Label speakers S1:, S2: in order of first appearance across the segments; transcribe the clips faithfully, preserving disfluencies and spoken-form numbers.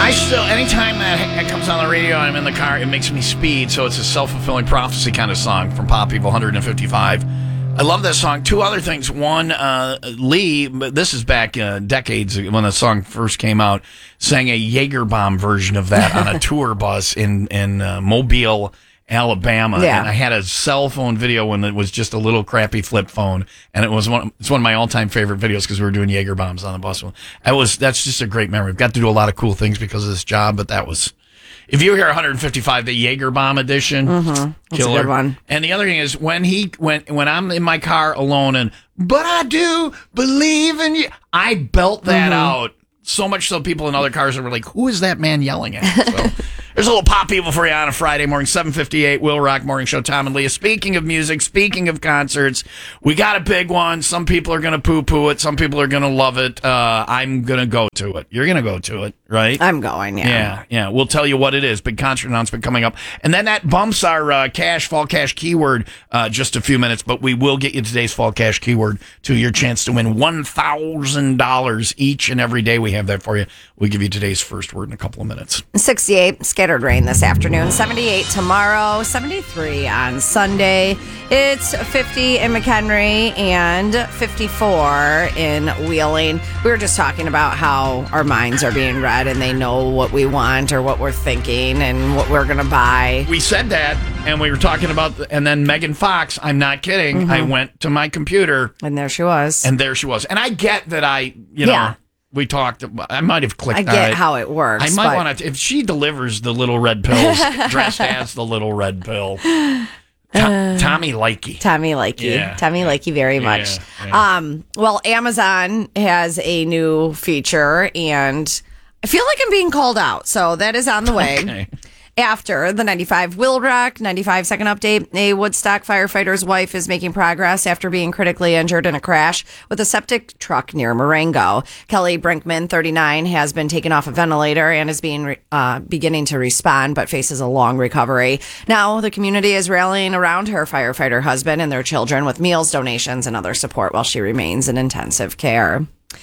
S1: I still, anytime that it comes on the radio and I'm in the car, it makes me speed. So it's a self-fulfilling prophecy kind of song from Pop Evil one fifty-five. I love that song. Two other things. One, uh, Lee, but this is back uh, decades ago when the song first came out, sang a Jaeger bomb version of that on a tour bus in, in uh, Mobile, Alabama.
S2: Yeah.
S1: And I had a cell phone video when it was just a little crappy flip phone. And it was one, it's one of my all-time favorite videos because we were doing Jaeger bombs on the bus. It was, that's just a great memory. We've got to do a lot of cool things because of this job, but that was... If you hear one fifty-five, the Jaeger bomb edition,
S2: mm-hmm. That's
S1: killer.
S2: a good one.
S1: And the other thing is when he when when I'm in my car alone and but I do believe in you, I belt that mm-hmm. out so much so people in other cars are like, who is that man yelling at? So there's a little Pop Evil for you on a Friday morning, seven fifty-eight, Will Rock Morning Show, Tom and Leah. Speaking of music, speaking of concerts, we got a big one. Some people are going to poo-poo it. Some people are going to love it. Uh, I'm going to go to it. You're going to go to it, right?
S2: I'm going, yeah.
S1: Yeah, yeah. We'll tell you what it is. Big concert announcement coming up. And then that bumps our uh, cash, fall cash keyword uh, just a few minutes, but we will get you today's fall cash keyword to your chance to win one thousand dollars each and every day. We have that for you. We'll give you today's first word in a couple of minutes.
S2: sixty-eight, scattered rain this afternoon. seventy-eight tomorrow. seventy-three on Sunday. It's fifty in McHenry and fifty-four in Wheeling. We were just talking about how our minds are being read and they know what we want or what we're thinking and what we're going to buy.
S1: We said that, and we were talking about, the, and then Megan Fox, I'm not kidding, mm-hmm. I went to my computer.
S2: And there she was.
S1: And there she was. And I get that I, you know.
S2: Yeah.
S1: We talked. I might have clicked.
S2: I get
S1: on it.
S2: how it works.
S1: I might want to. If she delivers the little red pills, dressed as the little red pill, to, uh, Tommy Likey.
S2: Tommy Likey.
S1: Yeah.
S2: Tommy Likey very much.
S1: Yeah, yeah.
S2: Um. Well, Amazon has a new feature, and I feel like I'm being called out. So that is on the way.
S1: Okay.
S2: After the ninety-five Will Rock, ninety-five second update, a Woodstock firefighter's wife is making progress after being critically injured in a crash with a septic truck near Marengo. Kelly Brinkman, thirty-nine, has been taken off a ventilator and is being uh, beginning to respond, but faces a long recovery. Now, the community is rallying around her firefighter husband and their children with meals, donations, and other support while she remains in intensive care.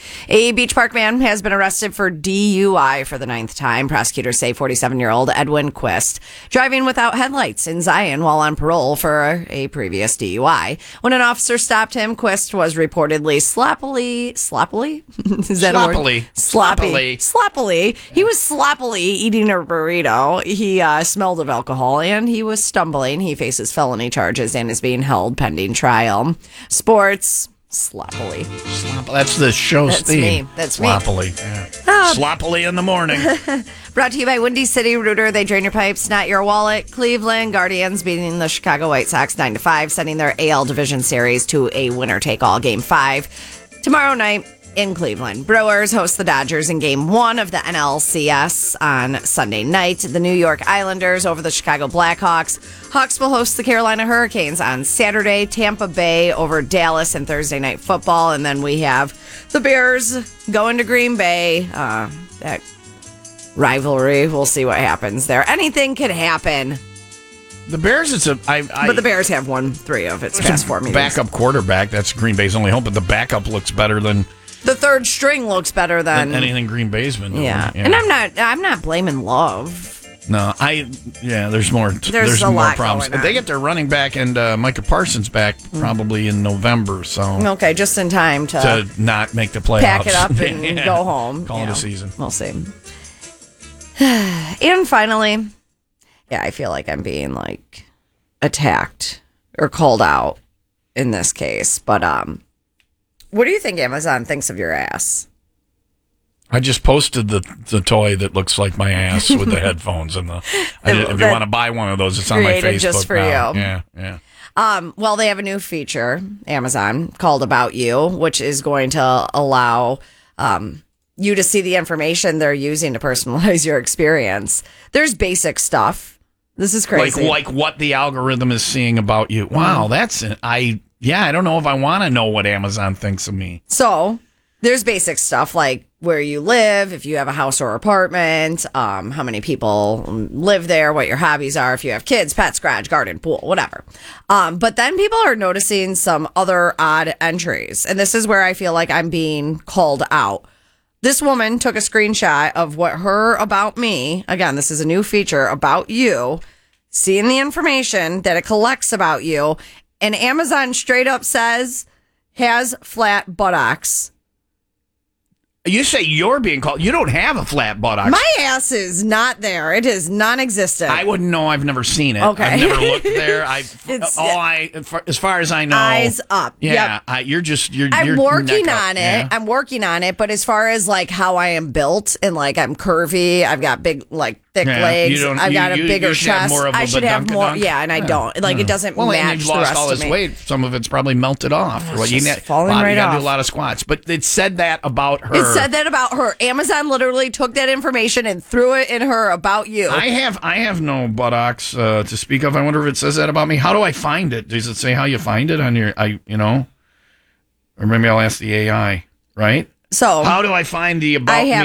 S2: A Beach Park man has been arrested for D U I for the ninth time. Prosecutors say forty-seven-year-old Edwin Quist driving without headlights in Zion while on parole for a previous D U I. When an officer stopped him, Quist was reportedly sloppily, sloppily? Is that
S1: sloppily.
S2: a word? Sloppy.
S1: Sloppily.
S2: Sloppily. He was sloppily eating a burrito. He uh, smelled of alcohol and he was stumbling. He faces felony charges and is being held pending trial. Sports. Sloppily.
S1: Slop- that's the show's
S2: That's
S1: theme.
S2: me. That's me.
S1: Sloppily. Yeah.
S2: Uh,
S1: Sloppily in the morning.
S2: Brought to you by Windy City Rooter. They drain your pipes, not your wallet. Cleveland Guardians beating the Chicago White Sox nine to five, sending their A L Division Series to a winner-take-all Game five. Tomorrow night in Cleveland, Brewers host the Dodgers in Game one of the N L C S on Sunday night. The New York Islanders over the Chicago Blackhawks. Hawks will host the Carolina Hurricanes on Saturday. Tampa Bay over Dallas in Thursday Night Football. And then we have the Bears going to Green Bay. Uh, that rivalry, we'll see what happens there. Anything could happen.
S1: The Bears, it's a. I, I,
S2: but the Bears have won three of its past four meetings.
S1: Backup quarterback. That's Green Bay's only hope, but the backup looks better than.
S2: The third string looks better than,
S1: than anything Green Bay's been doing.
S2: Yeah. yeah, and I'm not. I'm not blaming Love.
S1: No, I. Yeah, there's more.
S2: There's,
S1: there's
S2: a
S1: more
S2: lot
S1: problems.
S2: Going on.
S1: They get their running back and uh, Micah Parsons back probably in November. So
S2: okay, just in time to
S1: to not make the playoffs.
S2: Pack it up and
S1: yeah.
S2: go home.
S1: Call
S2: you
S1: it
S2: know,
S1: a season.
S2: We'll see. And finally, yeah, I feel like I'm being like attacked or called out in this case. But um, what do you think Amazon thinks of your ass?
S1: I just posted the the toy that looks like my ass with the headphones and the. I did, if you want to buy one of those, it's on my Facebook
S2: just for
S1: now.
S2: you.
S1: Yeah, yeah.
S2: Um, well, they have a new feature, Amazon, called About You, which is going to allow um, you to see the information they're using to personalize your experience. There's basic stuff. This is crazy.
S1: Like, like what the algorithm is seeing about you. Wow, that's I. Yeah, I don't know if I want to know what Amazon thinks of me.
S2: So there's basic stuff like where you live, if you have a house or apartment, um, how many people live there, what your hobbies are, if you have kids, pets, garage, garden, pool, whatever. Um, but then people are noticing some other odd entries. And this is where I feel like I'm being called out. This woman took a screenshot of what her About Me, again, this is a new feature, About You, seeing the information that it collects about you, and Amazon straight up says, has flat buttocks.
S1: You say you're being called. You don't have a flat buttocks.
S2: My ass is not there. It is non-existent.
S1: I wouldn't know. I've never seen it.
S2: Okay.
S1: I've never looked there. I
S2: It's-
S1: all I as far as I know.
S2: Eyes up.
S1: Yeah.
S2: Yep.
S1: I, you're just you're.
S2: I'm
S1: you're
S2: working
S1: neck up.
S2: on it.
S1: Yeah.
S2: I'm working on it. But as far as like how I am built and like I'm curvy, I've got big, like thick
S1: Yeah,
S2: legs.
S1: you don't-
S2: I've
S1: you-
S2: got a
S1: you-
S2: bigger
S1: you should have
S2: chest.
S1: more of a
S2: I should have more.
S1: badunkadunk.
S2: Yeah, and I don't. Like it doesn't
S1: Well, and
S2: match
S1: you've
S2: the
S1: lost
S2: rest
S1: all
S2: of
S1: this
S2: me.
S1: weight. Some of it's probably melted off. Or what you
S2: just
S1: need-
S2: falling
S1: lot-
S2: right
S1: You got to
S2: off.
S1: do a lot of squats. But it said that about her.
S2: It said that about her. Amazon literally took that information and threw it in her About You.
S1: I have I have no buttocks uh, to speak of. I wonder if it says that about me. How do I find it? Does it say how you find it on your? I you know, or maybe I'll ask the A I. Right?
S2: so
S1: How do I find the about
S2: I have